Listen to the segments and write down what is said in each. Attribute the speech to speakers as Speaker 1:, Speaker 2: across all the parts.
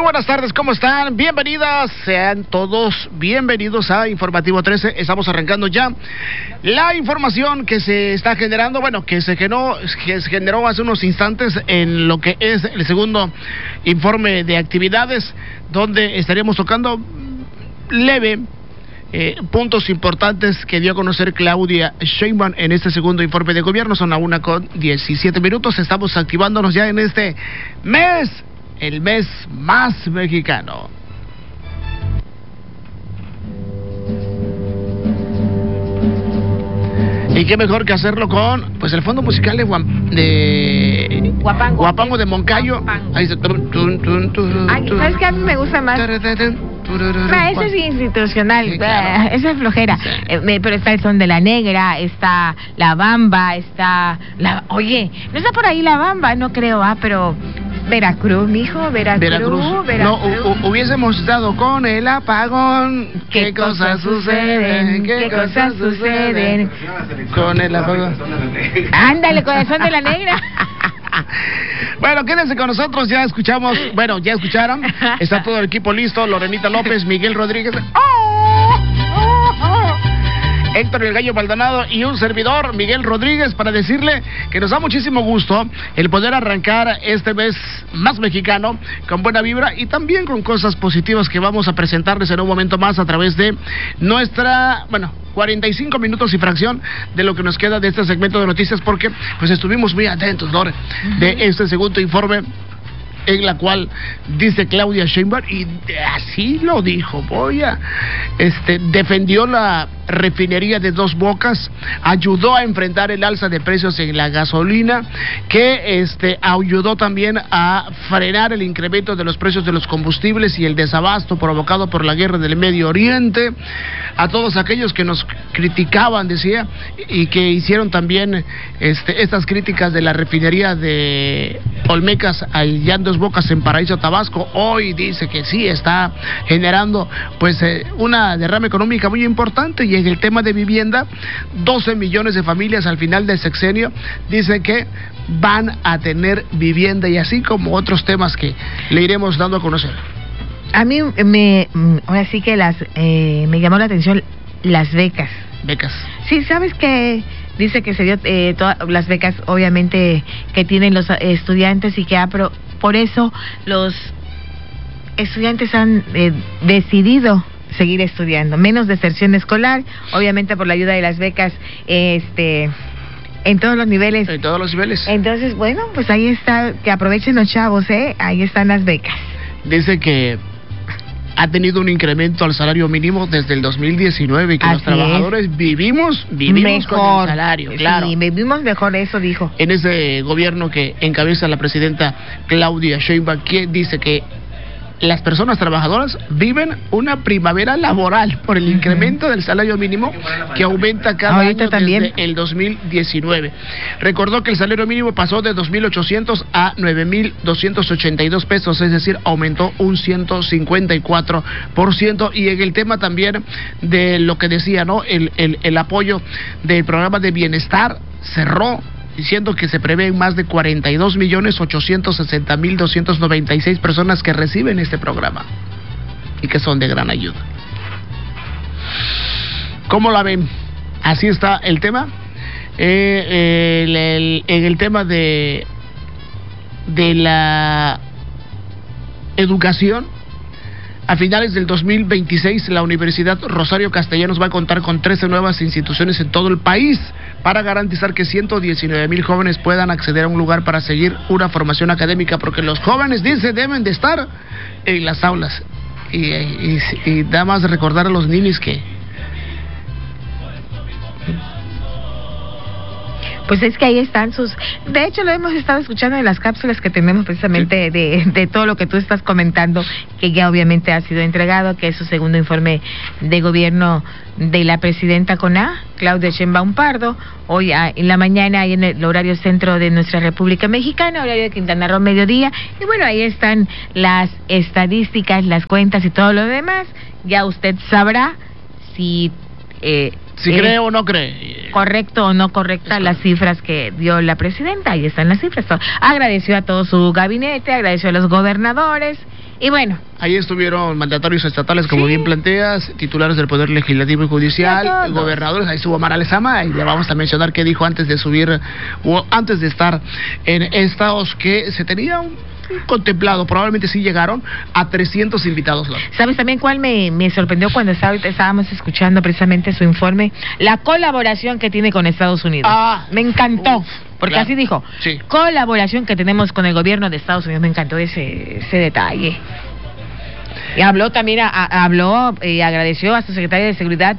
Speaker 1: buenas tardes, ¿cómo están? Bienvenidas, sean todos bienvenidos a Informativo 13. Estamos arrancando ya la información que se está generando, que se generó hace unos instantes en lo que es el segundo informe de actividades, donde estaríamos tocando leve puntos importantes que dio a conocer Claudia Sheinbaum en este segundo informe de gobierno. Son la 1:17. Estamos activándonos ya en este mes, el mes más mexicano. Y qué mejor que hacerlo con el fondo musical de Guapango de Moncayo. Ahí se...
Speaker 2: ¿Sabes qué? A mí me gusta más. Eso es institucional, sí, claro. Esa es flojera. Sí. Pero está el son de la negra, está la bamba, está la... Oye, ¿no está por ahí la bamba? No creo, pero... Veracruz, mijo, Veracruz.
Speaker 1: No, hubiésemos estado con el apagón. ¿Qué cosas suceden? ¿Qué cosas suceden? Con el apagón.
Speaker 2: Ándale, corazón de la negra.
Speaker 1: Bueno, quédense con nosotros, ya escuchamos, ya escucharon, está todo el equipo listo, Lorenita López, Miguel Rodríguez, Héctor el Gallo Maldonado y un servidor, Miguel Rodríguez, para decirle que nos da muchísimo gusto el poder arrancar este mes más mexicano con buena vibra y también con cosas positivas que vamos a presentarles en un momento más a través de nuestra, 45 minutos y fracción de lo que nos queda de este segmento de noticias, porque estuvimos muy atentos, Lore, de este segundo informe en la cual dice Claudia Sheinbaum, y así lo dijo, defendió la refinería de Dos Bocas, ayudó a enfrentar el alza de precios en la gasolina, que ayudó también a frenar el incremento de los precios de los combustibles y el desabasto provocado por la guerra del Medio Oriente, a todos aquellos que nos criticaban, decía, y que hicieron también estas críticas de la refinería de Olmecas allá en Dos Bocas en Paraíso, Tabasco. Hoy dice que sí está generando una derrama económica muy importante. Y en el tema de vivienda, 12 millones de familias al final del sexenio dice que van a tener vivienda, y así como otros temas que le iremos dando a conocer.
Speaker 2: A mí ahora sí que me llamó la atención las becas. Sí, ¿sabes qué? Dice que se dio todas las becas, obviamente, que tienen los estudiantes, y que por eso los estudiantes han decidido seguir estudiando, menos deserción escolar, obviamente por la ayuda de las becas, en todos los niveles.
Speaker 1: En todos los niveles.
Speaker 2: Entonces, ahí está, que aprovechen los chavos, ahí están las becas.
Speaker 1: Dice que ha tenido un incremento al salario mínimo desde el 2019 y que
Speaker 2: así
Speaker 1: los trabajadores vivimos mejor con el salario, claro.
Speaker 2: Sí, vivimos mejor, eso dijo.
Speaker 1: En ese gobierno que encabeza la presidenta Claudia Sheinbaum, que dice que las personas trabajadoras viven una primavera laboral por el incremento del salario mínimo, que aumenta cada año desde el 2019. Recordó que el salario mínimo pasó de 2,800 a 9,282 pesos, es decir, aumentó un 154%. Y en el tema también de lo que decía, el apoyo del programa de bienestar, cerró diciendo que se prevén más de 42,860,296 personas que reciben este programa y que son de gran ayuda. ¿Cómo la ven? Así está el tema. En el tema de la educación, a finales del 2026, la Universidad Rosario Castellanos va a contar con 13 nuevas instituciones en todo el país para garantizar que 119,000 jóvenes puedan acceder a un lugar para seguir una formación académica, porque los jóvenes, dice, deben de estar en las aulas. Y nada más recordar a los ninis que...
Speaker 2: Pues es que ahí están de hecho lo hemos estado escuchando en las cápsulas que tenemos precisamente, sí, de todo lo que tú estás comentando, que ya obviamente ha sido entregado, que es su segundo informe de gobierno de la presidenta CONA, Claudia Sheinbaum Pardo, hoy en la mañana, ahí en el horario centro de nuestra República Mexicana, horario de Quintana Roo, mediodía, y ahí están las estadísticas, las cuentas y todo lo demás. Ya usted sabrá si cree o no cree. Correcto o no correcta las cifras que dio la presidenta. Ahí están las cifras. Agradeció a todo su gabinete, agradeció a los gobernadores Y bueno,
Speaker 1: ahí estuvieron mandatarios estatales, como bien planteas, titulares del Poder Legislativo y Judicial, gobernadores. Ahí estuvo Mara Lezama, y le vamos a mencionar qué dijo antes de subir, o antes de estar en estados que se tenía contemplado, probablemente sí llegaron a 300 invitados.
Speaker 2: ¿Sabes también cuál me sorprendió cuando estábamos escuchando precisamente su informe? La colaboración que tiene con Estados Unidos. Me encantó. Porque así dijo, sí, colaboración que tenemos con el gobierno de Estados Unidos. Me encantó ese detalle. Y habló también, habló y agradeció a su secretario de Seguridad,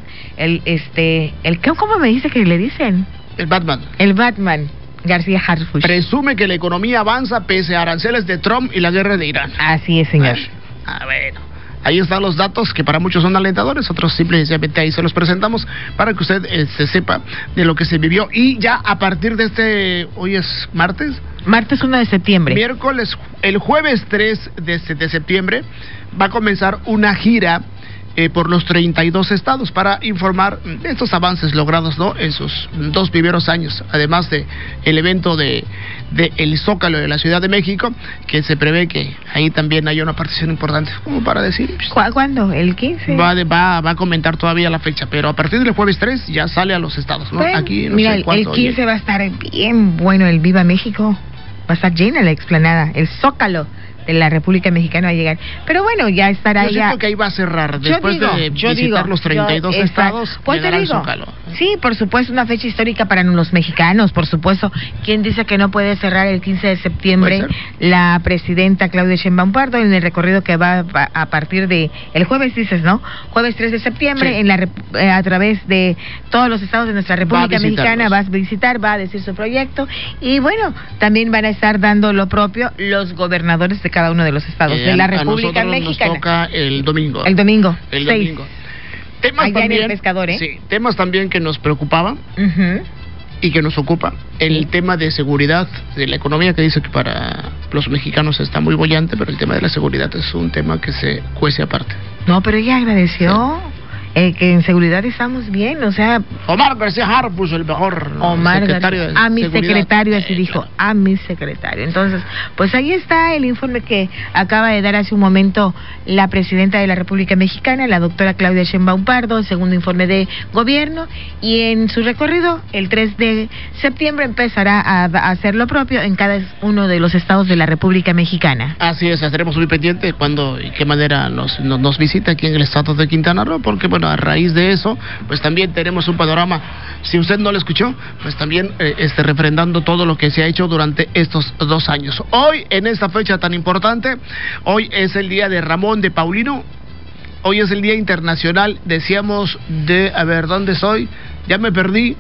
Speaker 2: ¿cómo me dice que le dicen?
Speaker 1: El Batman.
Speaker 2: El Batman, García Harfuch.
Speaker 1: Presume que la economía avanza pese a aranceles de Trump y la guerra de Irán.
Speaker 2: Así es, señor.
Speaker 1: Bueno. Ahí están los datos que para muchos son alentadores, otros simplemente ahí se los presentamos para que usted sepa de lo que se vivió. Y ya a partir de hoy es martes.
Speaker 2: Martes 1 de septiembre.
Speaker 1: Miércoles, el jueves 3 de septiembre va a comenzar una gira por los 32 estados para informar de estos avances logrados, ¿no?, en sus 2 primeros años, además de el evento de el Zócalo de la Ciudad de México, que se prevé que ahí también haya una participación importante, como para decir.
Speaker 2: ¿Cuándo? ¿El 15?
Speaker 1: Va a comentar todavía la fecha, pero a partir del jueves 3 ya sale a los estados, ¿no?
Speaker 2: Bueno,
Speaker 1: aquí no
Speaker 2: mira,
Speaker 1: sé cuánto.
Speaker 2: El 15 va a estar bien bueno el Viva México. Va a estar llena la explanada, el Zócalo de la República Mexicana va a llegar. Pero bueno, ya estará. Yo
Speaker 1: siento que ahí va a cerrar después de visitar los 32 estados.
Speaker 2: Pues te digo, sí, por supuesto, una fecha histórica para los mexicanos, por supuesto. ¿Quién dice que no puede cerrar el 15 de septiembre la presidenta Claudia Sheinbaum Pardo en el recorrido que va a partir de el jueves, dices, ¿no? Jueves 3 de septiembre, sí, a través de todos los estados de nuestra República Mexicana, va a visitar, va a decir su proyecto, y bueno, también van a estar dando lo propio los gobernadores de cada uno de los estados de la República Mexicana.
Speaker 1: Nos toca el domingo.
Speaker 2: El domingo.
Speaker 1: Temas
Speaker 2: allá
Speaker 1: también,
Speaker 2: en el Pescador,
Speaker 1: sí, temas también que nos preocupaban y que nos ocupa. El tema de seguridad, de la economía, que dice que para los mexicanos está muy bollante, pero el tema de la seguridad es un tema que se cuece aparte.
Speaker 2: No, pero ella agradeció. Sí. Que en seguridad estamos bien, o sea...
Speaker 1: Omar García Harfuch, el mejor secretario de
Speaker 2: a mi
Speaker 1: seguridad.
Speaker 2: Secretario, así dijo, a mi secretario. Entonces, pues ahí está el informe que acaba de dar hace un momento la presidenta de la República Mexicana, la doctora Claudia Sheinbaum Pardo, el segundo informe de gobierno, y en su recorrido, el 3 de septiembre empezará a hacer lo propio en cada uno de los estados de la República Mexicana.
Speaker 1: Así es, estaremos muy pendientes cuándo y qué manera nos visita aquí en el estado de Quintana Roo, porque bueno, a raíz de eso, pues también tenemos un panorama. Si usted no lo escuchó, pues también refrendando todo lo que se ha hecho durante estos 2 años. Hoy, en esta fecha tan importante, hoy es el día de Ramón de Paulino. Hoy es el día internacional, decíamos, a ver, ¿dónde soy? Ya me perdí,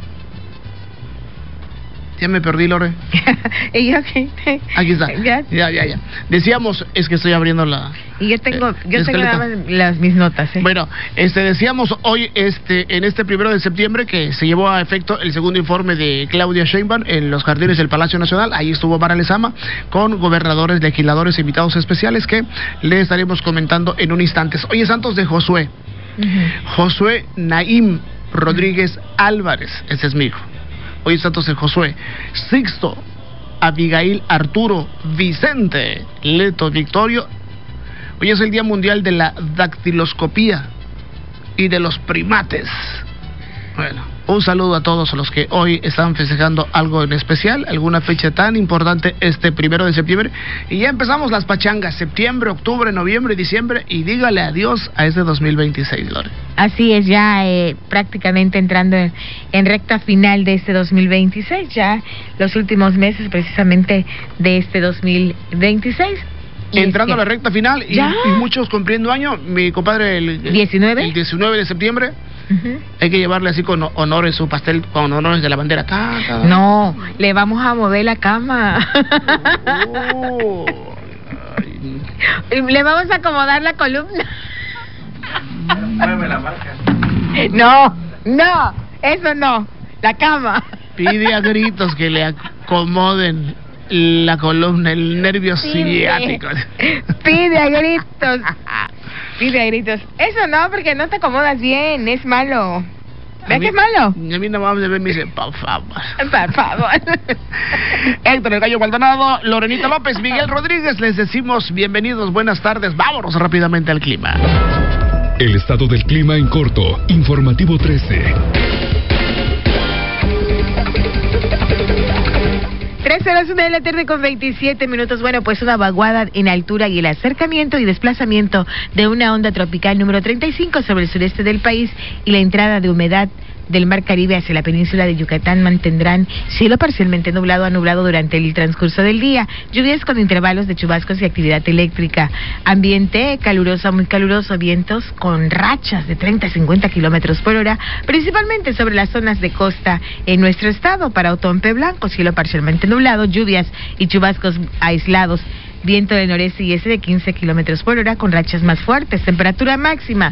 Speaker 1: Lore.
Speaker 2: ¿Y yo qué?
Speaker 1: Aquí está. Ya. Decíamos, es que estoy abriendo la...
Speaker 2: Y yo tengo nada más mis notas.
Speaker 1: Bueno, decíamos hoy, en este 1 de septiembre, que se llevó a efecto el segundo informe de Claudia Sheinbaum en los jardines del Palacio Nacional. Ahí estuvo Mara Lezama con gobernadores, legisladores e invitados especiales que le estaremos comentando en un instante. Hoy es santos de Josué. Josué Naim Rodríguez Álvarez, ese es mi hijo. Hoy es santos de Josué. Sixto, Abigail, Arturo, Vicente, Leto, Victorio. Hoy es el Día Mundial de la Dactiloscopía y de los primates. Bueno, un saludo a todos los que hoy están festejando algo en especial, alguna fecha tan importante este 1 de septiembre. Y ya empezamos las pachangas, septiembre, octubre, noviembre, diciembre, y dígale adiós a este 2026, Lore.
Speaker 2: Así es, ya prácticamente entrando en recta final de este 2026, ya los últimos meses precisamente de este 2026.
Speaker 1: Entrando a la recta final y muchos cumpliendo año. Mi compadre, el 19 de septiembre, hay que llevarle así con honores su pastel, con honores de la bandera.
Speaker 2: No, le vamos a mover la cama. Le vamos a acomodar la columna.
Speaker 1: Mueve la marca.
Speaker 2: No, eso no, la cama.
Speaker 1: Pide a gritos que le acomoden la columna, el nervio ciático.
Speaker 2: Pide a gritos. Eso no, porque no te acomodas bien, es malo. ¿Ve que es malo?
Speaker 1: A mí nada más me dice, por favor.
Speaker 2: Por favor.
Speaker 1: Héctor el Gallo Maldonado, Lorenita López, Miguel Rodríguez, les decimos bienvenidos, buenas tardes. Vámonos rápidamente al clima.
Speaker 3: El estado del clima en corto. Informativo 13.
Speaker 2: 3:01 de la tarde con 27 minutos. Bueno, pues una vaguada en altura y el acercamiento y desplazamiento de una onda tropical número 35 sobre el sureste del país y la entrada de humedad del Mar Caribe hacia la península de Yucatán mantendrán cielo parcialmente nublado a nublado durante el transcurso del día, lluvias con intervalos de chubascos y actividad eléctrica, ambiente caluroso, muy caluroso, vientos con rachas de 30 a 50 kilómetros por hora, principalmente sobre las zonas de costa en nuestro estado. Para Otompe Blanco, cielo parcialmente nublado, lluvias y chubascos aislados, viento del noreste y este de 15 kilómetros por hora con rachas más fuertes. Temperatura máxima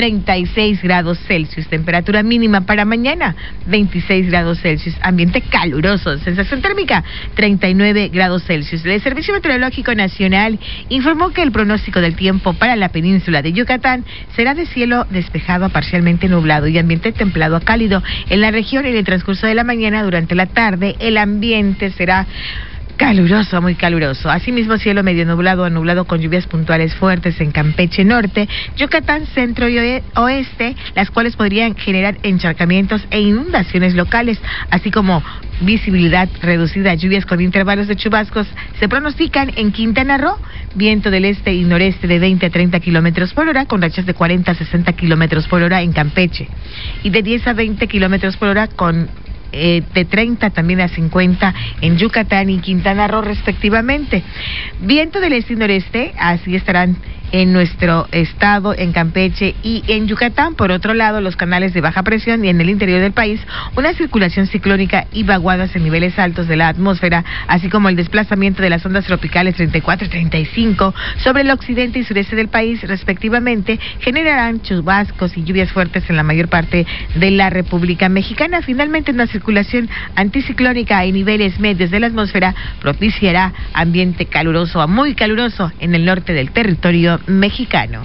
Speaker 2: 36 grados Celsius. Temperatura mínima para mañana 26 grados Celsius. Ambiente caluroso. Sensación térmica 39 grados Celsius. El Servicio Meteorológico Nacional informó que el pronóstico del tiempo para la península de Yucatán será de cielo despejado a parcialmente nublado y ambiente templado a cálido en la región en el transcurso de la mañana. Durante la tarde el ambiente será caluroso, muy caluroso. Asimismo, cielo medio nublado a nublado con lluvias puntuales fuertes en Campeche Norte, Yucatán Centro y Oeste, las cuales podrían generar encharcamientos e inundaciones locales, así como visibilidad reducida. Lluvias con intervalos de chubascos se pronostican en Quintana Roo, viento del este y noreste de 20 a 30 kilómetros por hora, con rachas de 40 a 60 kilómetros por hora en Campeche, y de 10 a 20 kilómetros por hora con de 30 también a 50 en Yucatán y Quintana Roo respectivamente. Viento del este y noreste, así estarán en nuestro estado, en Campeche y en Yucatán. Por otro lado, los canales de baja presión y en el interior del país, una circulación ciclónica y vaguadas en niveles altos de la atmósfera, así como el desplazamiento de las ondas tropicales 34 y 35 sobre el occidente y sureste del país respectivamente, generarán chubascos y lluvias fuertes en la mayor parte de la República Mexicana. Finalmente, una circulación anticiclónica en niveles medios de la atmósfera propiciará ambiente caluroso a muy caluroso en el norte del territorio mexicano.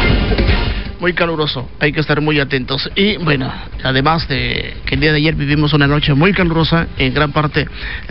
Speaker 1: Muy caluroso, hay que estar muy atentos. Y bueno, además de que el día de ayer vivimos una noche muy calurosa en gran parte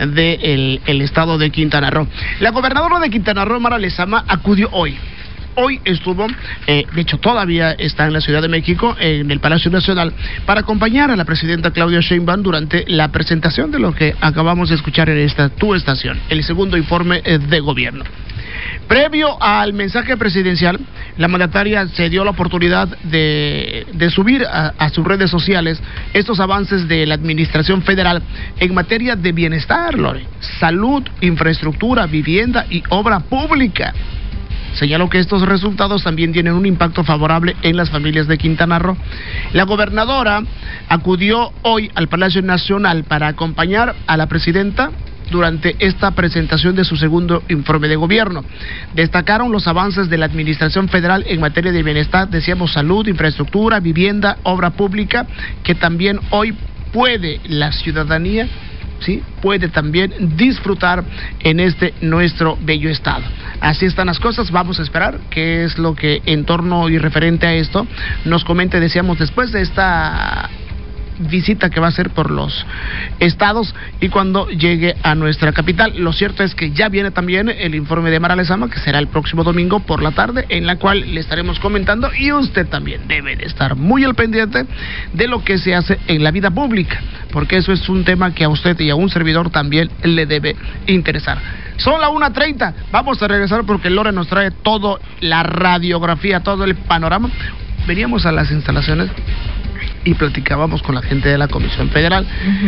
Speaker 1: del estado de Quintana Roo. La gobernadora de Quintana Roo, Mara Lezama, acudió hoy. Hoy estuvo, de hecho todavía está en la Ciudad de México, en el Palacio Nacional, para acompañar a la presidenta Claudia Sheinbaum durante la presentación de lo que acabamos de escuchar en tu estación, el segundo informe de gobierno. Previo al mensaje presidencial, la mandataria se dio la oportunidad de subir a sus redes sociales estos avances de la administración federal en materia de bienestar, Lore, salud, infraestructura, vivienda y obra pública. Señaló que estos resultados también tienen un impacto favorable en las familias de Quintana Roo. La gobernadora acudió hoy al Palacio Nacional para acompañar a la presidenta durante esta presentación de su segundo informe de gobierno. Destacaron los avances de la administración federal en materia de bienestar, decíamos salud, infraestructura, vivienda, obra pública, que también hoy puede la ciudadanía, ¿sí?, puede también disfrutar en este nuestro bello estado. Así están las cosas, vamos a esperar qué es lo que en torno y referente a esto nos comente, decíamos, después de esta visita que va a hacer por los estados y cuando llegue a nuestra capital. Lo cierto es que ya viene también el informe de Mara Lezama, que será el próximo domingo por la tarde, en la cual le estaremos comentando, y usted también debe de estar muy al pendiente de lo que se hace en la vida pública, porque eso es un tema que a usted y a un servidor también le debe interesar. Son las 1:30, vamos a regresar porque Lore nos trae toda la radiografía, todo el panorama. Veníamos a las instalaciones y platicábamos con la gente de la Comisión Federal.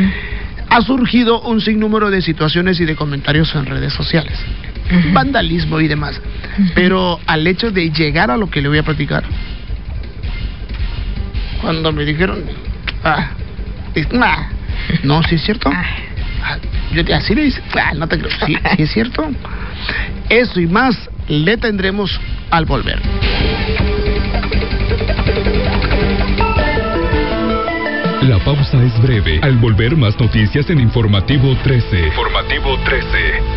Speaker 1: Ha surgido un sinnúmero de situaciones y de comentarios en redes sociales, vandalismo y demás, pero al hecho de llegar a lo que le voy a platicar, cuando me dijeron, no, sí es cierto, yo así le dice, no te creo, sí es cierto, eso y más le tendremos al volver.
Speaker 3: La pausa es breve. Al volver, más noticias en Informativo 13. Informativo 13.